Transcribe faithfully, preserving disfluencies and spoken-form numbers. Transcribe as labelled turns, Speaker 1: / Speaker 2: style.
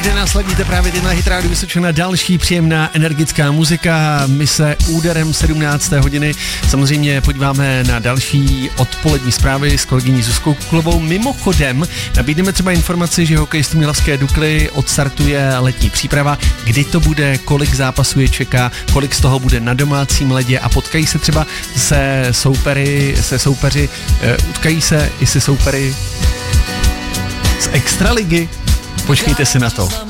Speaker 1: kde nás ladíte právě teď na Hit Radio Vysočina, další příjemná energická muzika. My se úderem sedmnácté hodiny samozřejmě podíváme na další odpolední zprávy s kolegyní Zuzkou Kuklovou. Mimochodem nabídneme třeba informaci, že hokejistům Jihlavské Dukly odstartuje letní příprava, kdy to bude, kolik zápasů je čeká, kolik z toho bude na domácím ledě a potkají se třeba se soupery, se soupeři, uh, utkají se i se soupery z extraligy. Počkejte si na to.